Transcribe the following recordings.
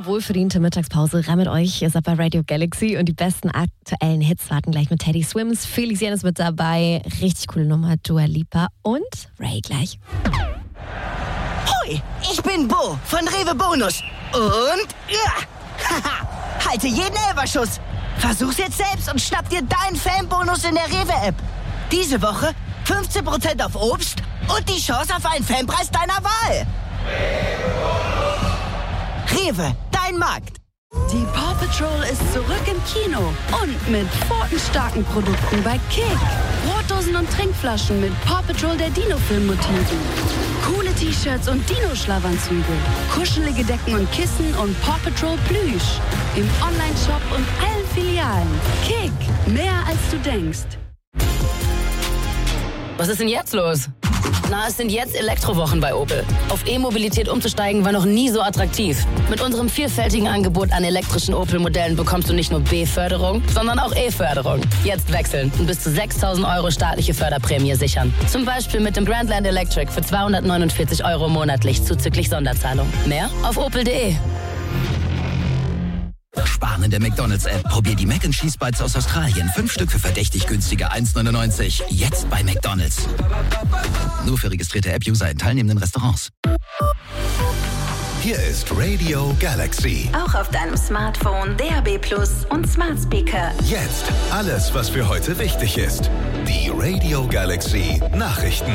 wohlverdiente Mittagspause rein mit euch. Ihr seid bei Radio Galaxy und die besten aktuellen Hits warten gleich mit Teddy Swims. Felician ist mit dabei. Richtig coole Nummer, Dua Lipa und Ray gleich. Hoi, ich bin Bo von Rewe Bonus. Und halte jeden Elberschuss. Versuch's jetzt selbst und schnapp dir deinen Fanbonus in der Rewe-App. Diese Woche 15% auf Obst und die Chance auf einen Fanpreis deiner Wahl. Rewe, dein Markt. Die Paw Patrol ist zurück im Kino und mit pfotenstarken Produkten bei Kick. Brotdosen und Trinkflaschen mit Paw Patrol der Dino-Film-Motiven. Coole T-Shirts und Dino-Schlafanzüge. Kuschelige Decken und Kissen und Paw Patrol Plüsch. Im Online-Shop und allen Filialen. Kick, mehr als du denkst. Was ist denn jetzt los? Na, es sind jetzt Elektrowochen bei Opel. Auf E-Mobilität umzusteigen war noch nie so attraktiv. Mit unserem vielfältigen Angebot an elektrischen Opel-Modellen bekommst du nicht nur B-Förderung, sondern auch E-Förderung. Jetzt wechseln und bis zu 6.000 € staatliche Förderprämie sichern. Zum Beispiel mit dem Grandland Electric für 249 € monatlich zuzüglich Sonderzahlung. Mehr auf opel.de. Sparen in der McDonalds-App. Probier die Mac & Cheese Bites aus Australien. 5 Stück für verdächtig günstige 1,99. Jetzt bei McDonalds. Nur für registrierte App-User in teilnehmenden Restaurants. Hier ist Radio Galaxy. Auch auf deinem Smartphone, DAB+ und Smart Speaker. Jetzt alles, was für heute wichtig ist. Die Radio Galaxy Nachrichten.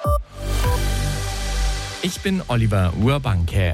Ich bin Oliver Urbanke.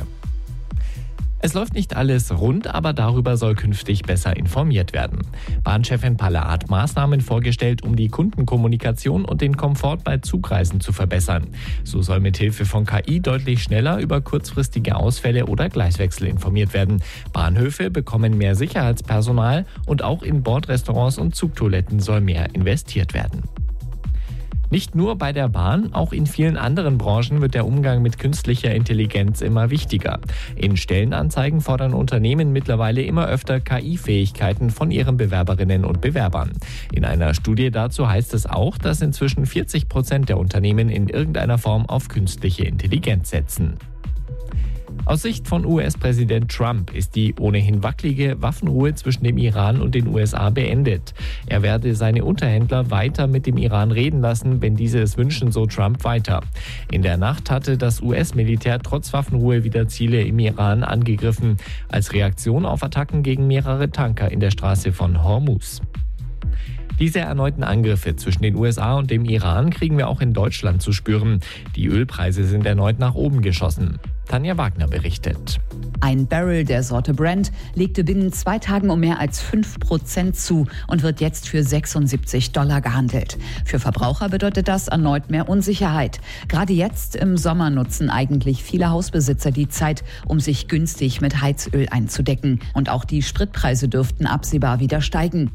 Es läuft nicht alles rund, aber darüber soll künftig besser informiert werden. Bahnchefin Palle hat Maßnahmen vorgestellt, um die Kundenkommunikation und den Komfort bei Zugreisen zu verbessern. So soll mithilfe von KI deutlich schneller über kurzfristige Ausfälle oder Gleiswechsel informiert werden. Bahnhöfe bekommen mehr Sicherheitspersonal und auch in Bordrestaurants und Zugtoiletten soll mehr investiert werden. Nicht nur bei der Bahn, auch in vielen anderen Branchen wird der Umgang mit künstlicher Intelligenz immer wichtiger. In Stellenanzeigen fordern Unternehmen mittlerweile immer öfter KI-Fähigkeiten von ihren Bewerberinnen und Bewerbern. In einer Studie dazu heißt es auch, dass inzwischen 40% der Unternehmen in irgendeiner Form auf künstliche Intelligenz setzen. Aus Sicht von US-Präsident Trump ist die ohnehin wackelige Waffenruhe zwischen dem Iran und den USA beendet. Er werde seine Unterhändler weiter mit dem Iran reden lassen, wenn diese es wünschen, so Trump weiter. In der Nacht hatte das US-Militär trotz Waffenruhe wieder Ziele im Iran angegriffen, als Reaktion auf Attacken gegen mehrere Tanker in der Straße von Hormuz. Diese erneuten Angriffe zwischen den USA und dem Iran kriegen wir auch in Deutschland zu spüren. Die Ölpreise sind erneut nach oben geschossen. Tanja Wagner berichtet. Ein Barrel der Sorte Brent legte binnen 2 Tagen um mehr als 5% zu und wird jetzt für $76 gehandelt. Für Verbraucher bedeutet das erneut mehr Unsicherheit. Gerade jetzt im Sommer nutzen eigentlich viele Hausbesitzer die Zeit, um sich günstig mit Heizöl einzudecken. Und auch die Spritpreise dürften absehbar wieder steigen.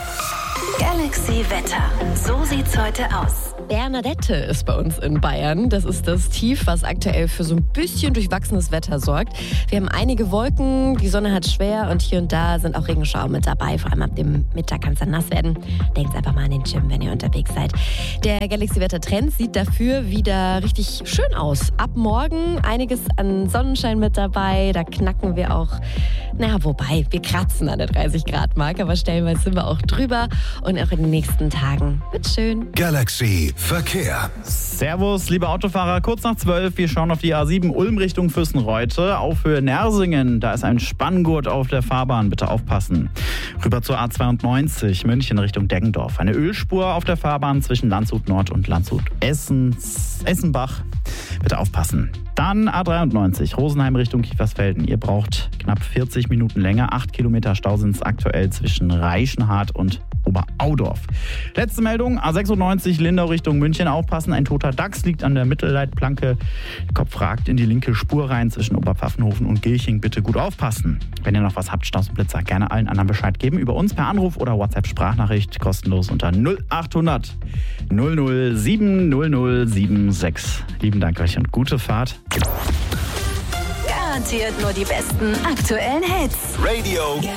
Galaxy Wetter. So sieht's heute aus. Bernadette ist bei uns in Bayern. Das ist das Tief, was aktuell für so ein bisschen durchwachsenes Wetter sorgt. Wir haben einige Wolken, die Sonne hat schwer und hier und da sind auch Regenschauer mit dabei. Vor allem ab dem Mittag kann es dann nass werden. Denkt einfach mal an den Gym, wenn ihr unterwegs seid. Der Galaxy-Wetter-Trend sieht dafür wieder richtig schön aus. Ab morgen einiges an Sonnenschein mit dabei. Da knacken wir auch, wobei, wir kratzen an der 30-Grad-Marke, aber stellenweise sind wir auch drüber. Und auch in den nächsten Tagen wird schön. Galaxy Verkehr. Servus, liebe Autofahrer, kurz nach 12. Wir schauen auf die A7 Ulm Richtung Fürstenreute. Auf Höhe Nersingen, da ist ein Spanngurt auf der Fahrbahn, bitte aufpassen. Rüber zur A92 München Richtung Deggendorf. Eine Ölspur auf der Fahrbahn zwischen Landshut Nord und Landshut Essenbach. Bitte aufpassen. Dann A93 Rosenheim Richtung Kiefersfelden. Ihr braucht knapp 40 Minuten länger. 8 Kilometer Stau sind es aktuell zwischen Reichenhard und Oberaudorf. Letzte Meldung, A96 Lindau Richtung München. Aufpassen, ein toter Dachs liegt an der Mittelleitplanke. Der Kopf ragt in die linke Spur rein zwischen Oberpfaffenhofen und Gilching. Bitte gut aufpassen. Wenn ihr noch was habt, Straßenblitzer, gerne allen anderen Bescheid geben. Über uns per Anruf oder WhatsApp-Sprachnachricht kostenlos unter 0800 007 0076. Lieben Dank euch und gute Fahrt. Garantiert nur die besten aktuellen Hits. Radio